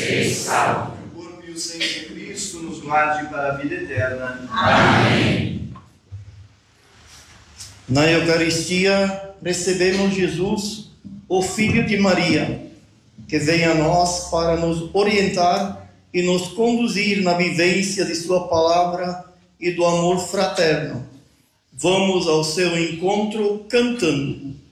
seja salvo. O corpo e o sangue de Cristo nos guarde para a vida eterna. Amém. Na Eucaristia recebemos Jesus, o Filho de Maria, que vem a nós para nos orientar e nos conduzir na vivência de sua palavra e do amor fraterno. Vamos ao seu encontro cantando.